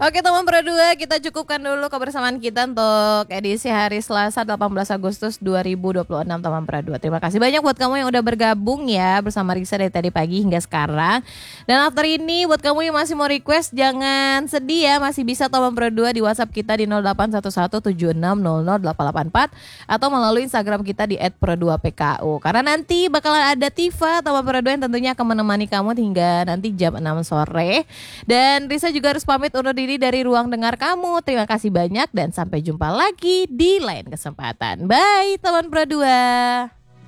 Oke teman Pro 2, kita cukupkan dulu kebersamaan kita untuk edisi hari Selasa 18 Agustus 2026 teman Pro 2. Terima kasih banyak buat kamu yang udah bergabung ya bersama Riksa dari tadi pagi hingga sekarang. Dan after ini buat kamu yang masih mau request jangan sedih ya, masih bisa teman Pro 2 di WhatsApp kita di 081176000884 atau melalui Instagram kita di @pro2pku. Karena nanti bakalan ada Tifa teman Pro 2 yang tentunya akan menemani kamu hingga nanti jam 6 sore. Dan Risa juga harus pamit undur diri dari ruang dengar kamu. Terima kasih banyak dan sampai jumpa lagi di lain kesempatan. Bye teman Pro 2.